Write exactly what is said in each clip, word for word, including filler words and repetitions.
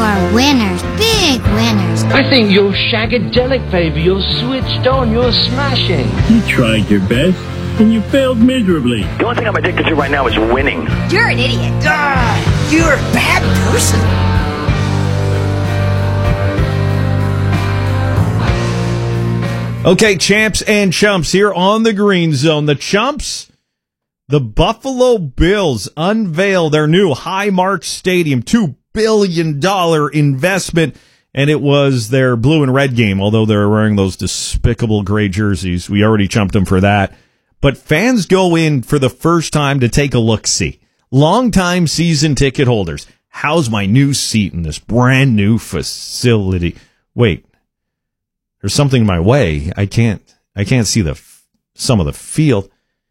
are winners, big winners. I think you're shagadelic, baby. You're switched on. You're smashing. You tried your best, and you failed miserably. The only thing I'm addicted to right now is winning. You're an idiot. Ah, you're a bad person. Okay, champs and chumps here on the Green Zone. The chumps, the Buffalo Bills unveil their new Highmark Stadium, two billion dollars investment, and it was their blue and red game, although they're wearing those despicable gray jerseys. We already chumped them for that. But fans go in for the first time to take a look-see. Long-time season ticket holders. How's my new seat in this brand new facility? Wait. There's something in my way. I can't, I can't see the, some of the field.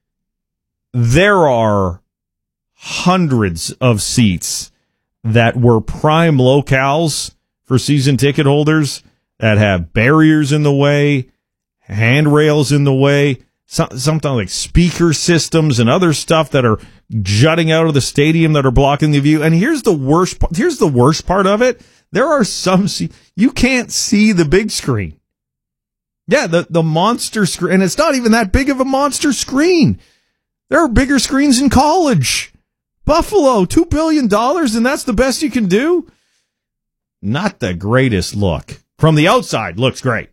There are hundreds of seats that were prime locales for season ticket holders that have barriers in the way, handrails in the way, some, something like speaker systems and other stuff that are jutting out of the stadium that are blocking the view. And here's the worst, here's the worst part of it. There are some seats, you can't see the big screen. Yeah, the, the monster screen, and it's not even that big of a monster screen. There are bigger screens in college. Buffalo, two billion dollars, and that's the best you can do? Not the greatest look. From the outside, looks great.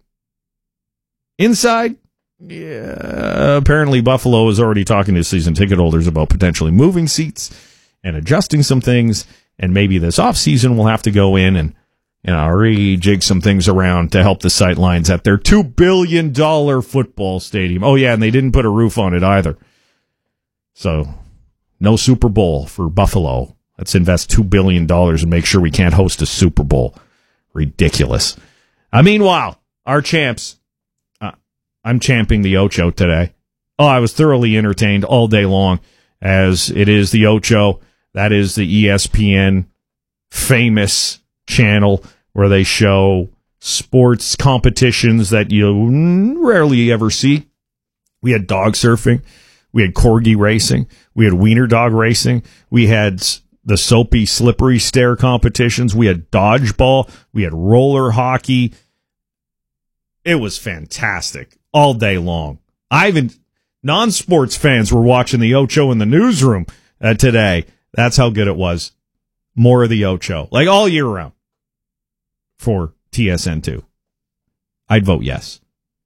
Inside, yeah, apparently Buffalo is already talking to season ticket holders about potentially moving seats and adjusting some things, and maybe this offseason we'll have to go in and You know, rejig some things around to help the sight lines at their two billion dollars football stadium. Oh, yeah, and they didn't put a roof on it either. So, no Super Bowl for Buffalo. Let's invest two billion dollars and make sure we can't host a Super Bowl. Ridiculous. Uh, meanwhile, our champs, uh, I'm champing the Ocho today. Oh, I was thoroughly entertained all day long, as it is the Ocho. That is the E S P N famous channel where they show sports competitions that you rarely ever see. We had dog surfing. We had corgi racing. We had wiener dog racing. We had the soapy, slippery stair competitions. We had dodgeball. We had roller hockey. It was fantastic all day long. I even, non-sports fans were watching the Ocho in the newsroom uh, today. That's how good it was. More of the Ocho, like all year round. For T S N two. I'd vote yes.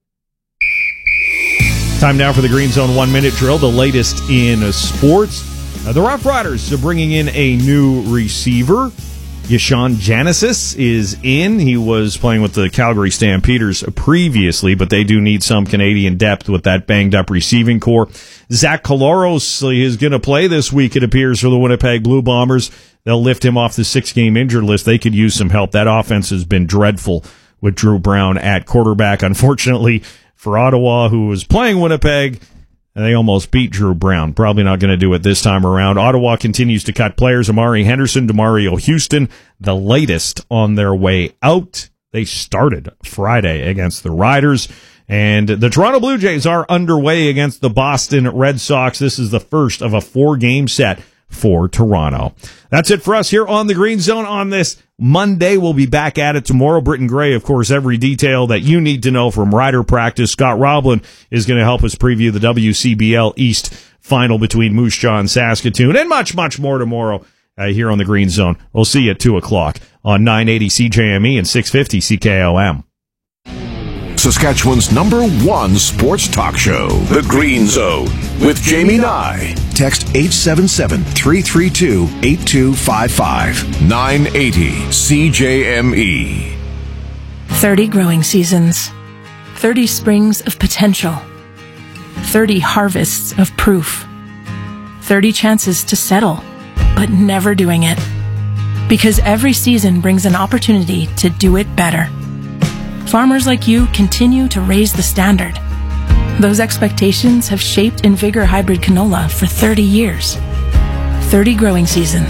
Time now for the Green Zone one-minute drill, the latest in sports. Uh, the Rough Riders are bringing in a new receiver. Yashawn Genesis is in. He was playing with the Calgary Stampeders previously, but they do need some Canadian depth with that banged-up receiving core. Zach Collaros is going to play this week, it appears, for the Winnipeg Blue Bombers. They'll lift him off the six-game injured list. They could use some help. That offense has been dreadful with Drew Brown at quarterback. Unfortunately for Ottawa, who was playing Winnipeg, they almost beat Drew Brown. Probably not going to do it this time around. Ottawa continues to cut players. Amari Henderson, DeMario Houston, the latest on their way out. They started Friday against the Riders. And the Toronto Blue Jays are underway against the Boston Red Sox. This is the first of a four-game set for Toronto. That's it for us here on the Green Zone on this Monday. We'll be back at it tomorrow. Britton Gray, of course, every detail that you need to know from Rider practice. Scott Roblin is going to help us preview the W C B L East final between Moose Jaw and Saskatoon, and much, much more tomorrow uh, here on the Green Zone. We'll see you at two o'clock on nine eighty C J M E and six fifty C K O M. Saskatchewan's number one sports talk show, The Green Zone, with Jamie Nye. Text eight seven seven, three three two, eight two five five. nine eighty C J M E. thirty growing seasons. thirty springs of potential. thirty harvests of proof. thirty chances to settle, but never doing it. Because every season brings an opportunity to do it better. Farmers like you continue to raise the standard. Those expectations have shaped InVigor Hybrid Canola for thirty years. thirty growing seasons.